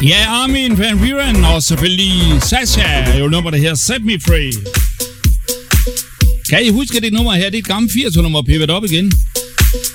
Ja, Armin van Buuren og selvfølgelig Sasha, jo nummer, der her Set Me Free. Kan I huske det nummer her? Det er et gammelt 80'er nummer, pippet op igen.